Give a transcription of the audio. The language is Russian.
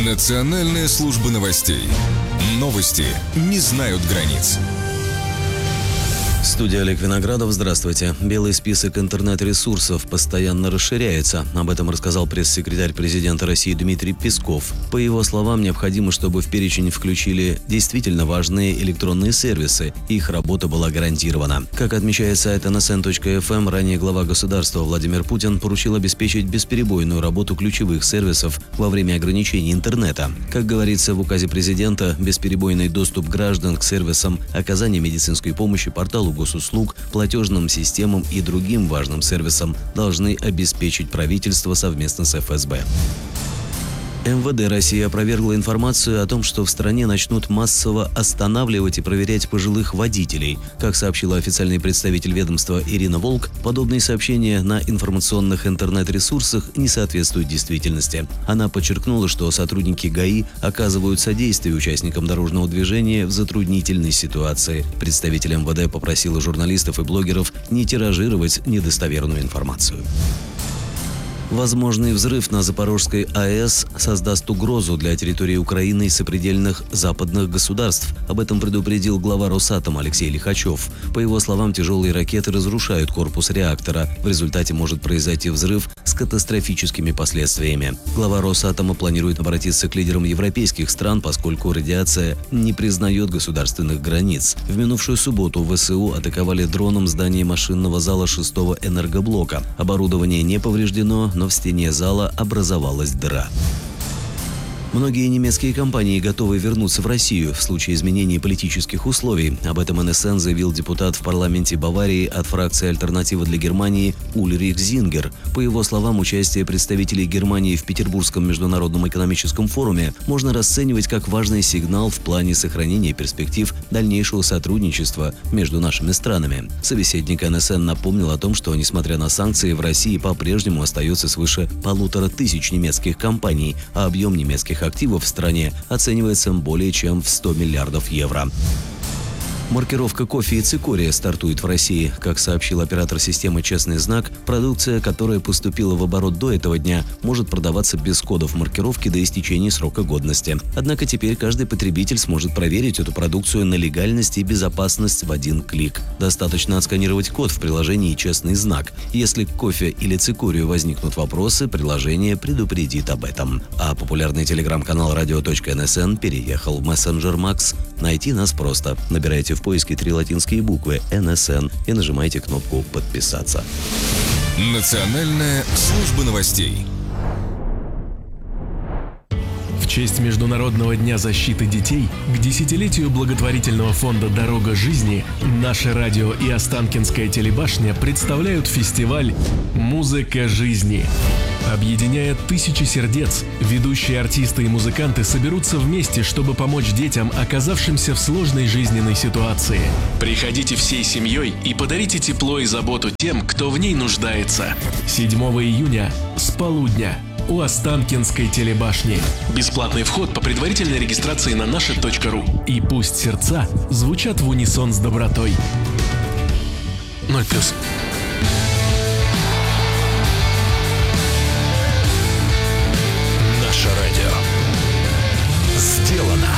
Национальная служба новостей. Новости не знают границ. Студия Олег Виноградов. Здравствуйте. Белый список интернет-ресурсов постоянно расширяется. Об этом рассказал пресс-секретарь президента России Дмитрий Песков. По его словам, необходимо, чтобы в перечень включили действительно важные электронные сервисы. Их работа была гарантирована. Как отмечает сайт nsn.fm, ранее глава государства Владимир Путин поручил обеспечить бесперебойную работу ключевых сервисов во время ограничений интернета. Как говорится в указе президента, бесперебойный доступ граждан к сервисам оказания медицинской помощи, порталу госуслуг, платежным системам и другим важным сервисам должны обеспечить правительство совместно с ФСБ. МВД России опровергло информацию о том, что в стране начнут массово останавливать и проверять пожилых водителей. Как сообщила официальный представитель ведомства Ирина Волк, подобные сообщения на информационных интернет-ресурсах не соответствуют действительности. Она подчеркнула, что сотрудники ГАИ оказывают содействие участникам дорожного движения в затруднительной ситуации. Представитель МВД попросила журналистов и блогеров не тиражировать недостоверную информацию. Возможный взрыв на Запорожской АЭС создаст угрозу для территории Украины и сопредельных западных государств. Об этом предупредил глава Росатома Алексей Лихачев. По его словам, тяжелые ракеты разрушают корпус реактора. В результате может произойти взрыв с катастрофическими последствиями. Глава Росатома планирует обратиться к лидерам европейских стран, поскольку радиация не признает государственных границ. В минувшую субботу ВСУ атаковали дроном здание машинного зала 6-го энергоблока. Оборудование не повреждено, но в стене зала образовалась дыра. Многие немецкие компании готовы вернуться в Россию в случае изменения политических условий. Об этом НСН заявил депутат в парламенте Баварии от фракции «Альтернатива для Германии» Ульрих Зингер. По его словам, участие представителей Германии в Петербургском международном экономическом форуме можно расценивать как важный сигнал в плане сохранения перспектив дальнейшего сотрудничества между нашими странами. Собеседник НСН напомнил о том, что, несмотря на санкции, в России по-прежнему остается свыше 1500 немецких компаний, а объем немецких активов в стране оценивается более чем в 100 миллиардов евро. Маркировка кофе и цикория стартует в России. Как сообщил оператор системы «Честный знак», продукция, которая поступила в оборот до этого дня, может продаваться без кодов маркировки до истечения срока годности. Однако теперь каждый потребитель сможет проверить эту продукцию на легальность и безопасность в один клик. Достаточно отсканировать код в приложении «Честный знак». Если к кофе или цикорию возникнут вопросы, приложение предупредит об этом. А популярный телеграм-канал radio.nsn переехал в мессенджер Макс. Найти нас просто. Набирайте в поиске 3 латинские буквы «НСН» и нажимайте кнопку «Подписаться». Национальная служба новостей. В честь Международного дня защиты детей к десятилетию благотворительного фонда «Дорога жизни» наше радио и Останкинская телебашня представляют фестиваль «Музыка жизни». Объединяя тысячи сердец, ведущие артисты и музыканты соберутся вместе, чтобы помочь детям, оказавшимся в сложной жизненной ситуации. Приходите всей семьей и подарите тепло и заботу тем, кто в ней нуждается. 7 июня с полудня у Останкинской телебашни. Бесплатный вход по предварительной регистрации на наше.ру. И пусть сердца звучат в унисон с добротой. 0+. Наше радио сделано